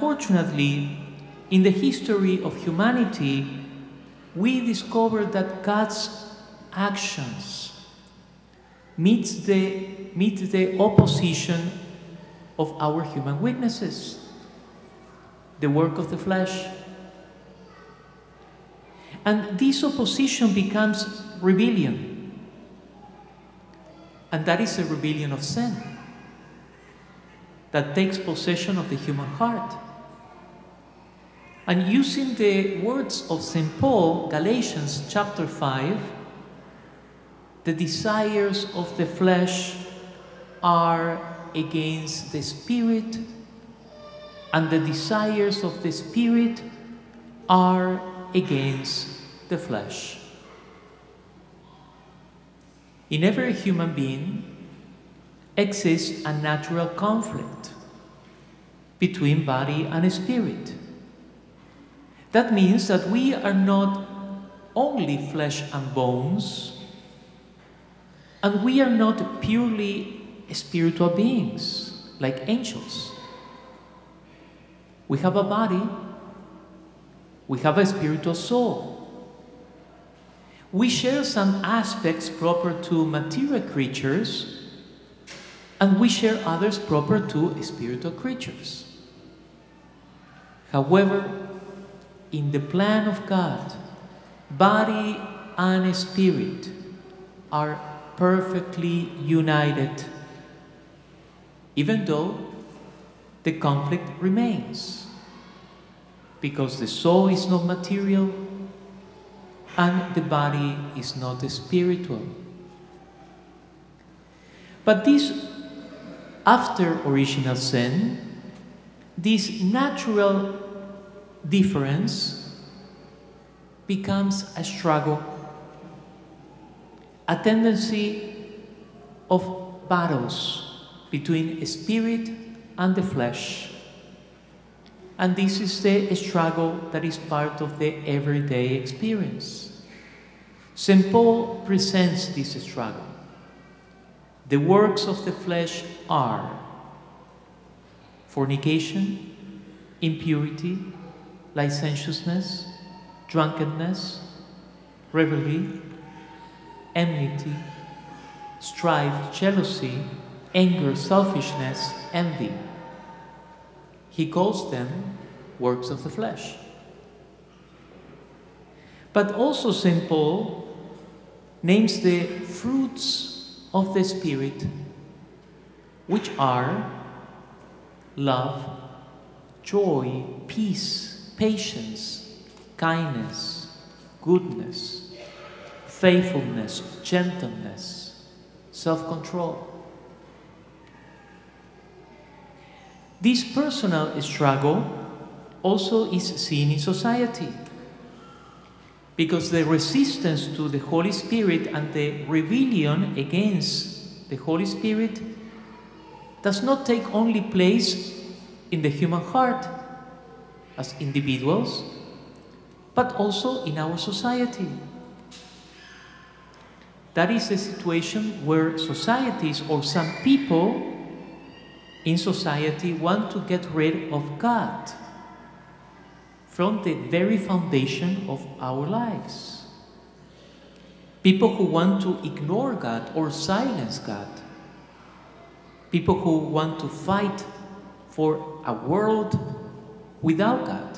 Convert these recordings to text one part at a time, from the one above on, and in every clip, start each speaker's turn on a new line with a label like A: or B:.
A: unfortunately, in the history of humanity, we discover that God's actions meet the opposition of our human weaknesses, the work of the flesh. And this opposition becomes rebellion. And that is a rebellion of sin that takes possession of the human heart. And using the words of St. Paul, Galatians chapter 5, the desires of the flesh are against the Spirit, and the desires of the Spirit are against the flesh. In every human being exists a natural conflict between body and spirit. That means that we are not only flesh and bones, and we are not purely spiritual beings like angels. We have a body, we have a spiritual soul. We share some aspects proper to material creatures, and we share others proper to spiritual creatures. However, in the plan of God, body and spirit are perfectly united, even though the conflict remains, because the soul is not material and the body is not spiritual. But this, after original sin, this natural difference becomes a struggle, a tendency of battles between spirit and the flesh. And this is the struggle that is part of the everyday experience. St. Paul presents this struggle. The works of the flesh are fornication, impurity, licentiousness, drunkenness, revelry, enmity, strife, jealousy, anger, selfishness, envy. He calls them works of the flesh. But also St. Paul names the fruits of the Spirit, which are love, joy, peace, patience, kindness, goodness, faithfulness, gentleness, self-control. This personal struggle also is seen in society, because the resistance to the Holy Spirit and the rebellion against the Holy Spirit does not take only place in the human heart as individuals, but also in our society. That is a situation where societies or some people in society want to get rid of God from the very foundation of our lives. People who want to ignore God or silence God. People who want to fight for a world without God.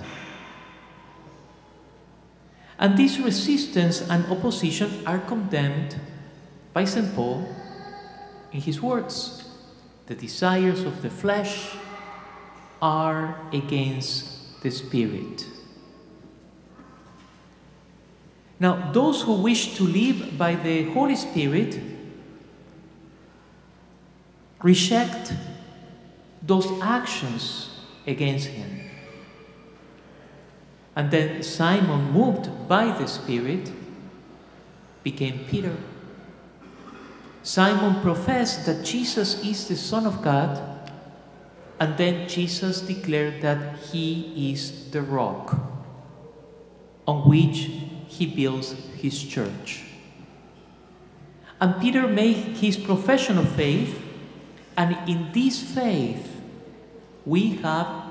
A: And this resistance and opposition are condemned by St. Paul in his words. The desires of the flesh are against the Spirit. Now, those who wish to live by the Holy Spirit reject those actions against him. And then Simon, moved by the Spirit, became Peter. Simon professed that Jesus is the Son of God, and then Jesus declared that he is the rock on which he builds his church. And Peter made his profession of faith, and in this faith we have